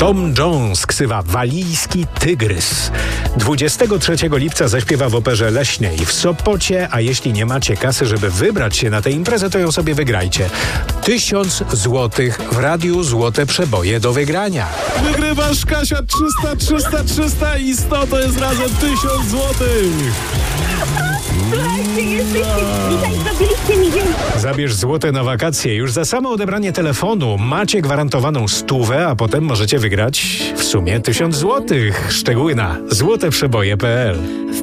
Tom Jones, ksywa Walijski Tygrys. 23 lipca zaśpiewa w Operze Leśnej w Sopocie, a jeśli nie macie kasy, żeby wybrać się na tę imprezę, to ją sobie wygrajcie. 1000 złotych w radiu Złote Przeboje do wygrania. Wygrywasz, Kasia, 300 i 100 to jest razem 1000 złotych. Dzisiaj zrobiliście mi dzień. Zabierz złote na wakacje. Już za samo odebranie telefonu macie gwarantowaną 100, a potem możecie wygrać w sumie 1000 złotych. Szczegóły na złoteprzeboje.pl.